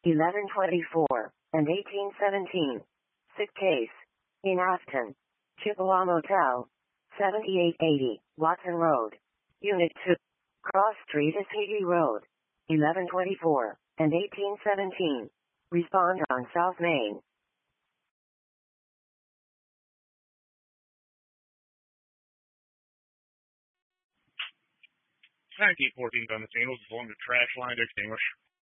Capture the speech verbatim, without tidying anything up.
eleven twenty-four, and eighteen seventeen. Sick case. In Austin. Chippewa Motel. seventy-eight eighty, Watson Road. Unit two. Cross Street is Haiti Road. eleven twenty-four, and eighteen seventeen. Respond on South Main. nineteen fourteen on the scene was pulling the trash line to extinguish.